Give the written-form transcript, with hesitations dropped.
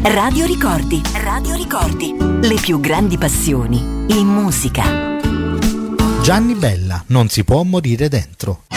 Radio Ricordi. Radio Ricordi. Le più grandi passioni in musica. Gianni Bella, non si può morire dentro.